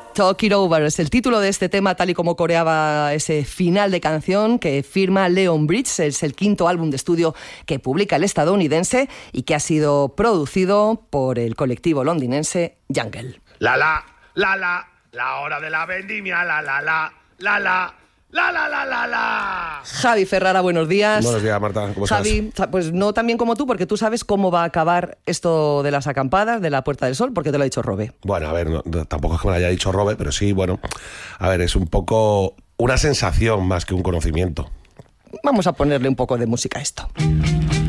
Talk It Over es el título de este tema, tal y como coreaba ese final de canción que firma Leon Bridges. Es el quinto álbum de estudio que publica el estadounidense y que ha sido producido por el colectivo londinense Jungle. La hora de la vendimia, la. Javi Ferrara, buenos días. Buenos días, Marta, ¿cómo estás? Javi, pues no tan bien como tú, porque tú sabes cómo va a acabar esto de las acampadas de la Puerta del Sol, porque te lo ha dicho Robe. Bueno, a ver, tampoco es que me lo haya dicho Robe, pero sí, bueno, a ver, es un poco una sensación más que un conocimiento. Vamos a ponerle un poco de música a esto.